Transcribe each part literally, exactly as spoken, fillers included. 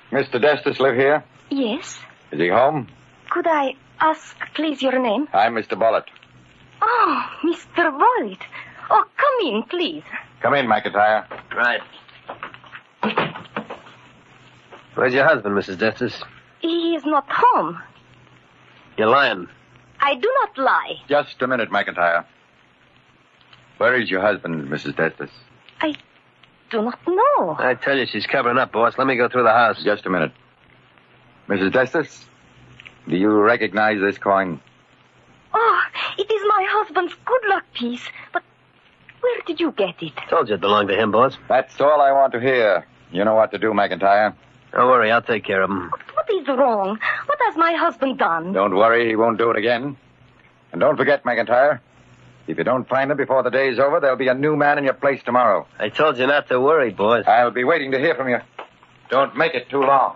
Mister Destus live here? Yes. Is he home? Could I ask, please, your name? I'm Mister Bullitt. Oh, Mister Bullitt. Oh, come in, please. Come in, McIntyre. Right. Where's your husband, Missus Destus? He is not home. You're lying. I do not lie. Just a minute, McIntyre. Where is your husband, Missus Destus? I do not know. I tell you, she's covering up, boss. Let me go through the house. Just a minute. Missus Destus, do you recognize this coin? Oh, it is my husband's good luck piece. But where did you get it? Told you it belonged to him, boss. That's all I want to hear. You know what to do, McIntyre. Don't worry, I'll take care of him. What is wrong? What has my husband done? Don't worry, he won't do it again. And don't forget, McIntyre, if you don't find him before the day's over, there'll be a new man in your place tomorrow. I told you not to worry, boss. I'll be waiting to hear from you. Don't make it too long.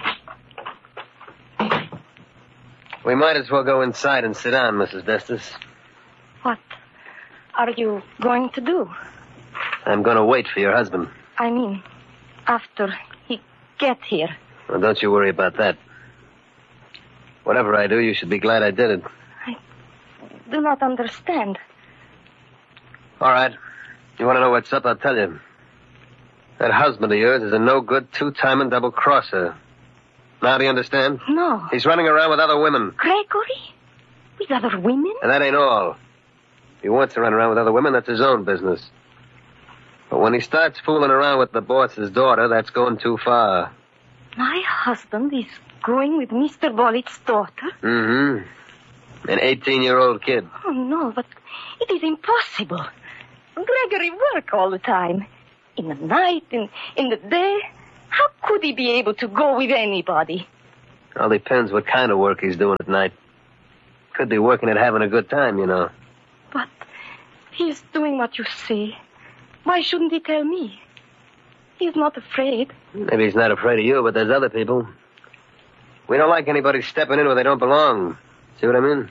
We might as well go inside and sit down, Missus Destus. What are you going to do? I'm going to wait for your husband. I mean, after he gets here. Well, don't you worry about that. Whatever I do, you should be glad I did it. I do not understand. All right. You want to know what's up? I'll tell you. That husband of yours is a no-good, two-timing double-crosser. Now do you understand? No. He's running around with other women. Gregory? With other women? And that ain't all. If he wants to run around with other women, that's his own business. But when he starts fooling around with the boss's daughter, that's going too far. My husband is going with Mister Bullitt's daughter? Mm-hmm. An eighteen-year-old kid. Oh, no, but it is impossible. Gregory works all the time. In the night, in, in the day. How could he be able to go with anybody? All depends what kind of work he's doing at night. Could be working at having a good time, you know. But he's doing what you say. Why shouldn't he tell me? He's not afraid. Maybe he's not afraid of you, but there's other people. We don't like anybody stepping in where they don't belong. See what I mean?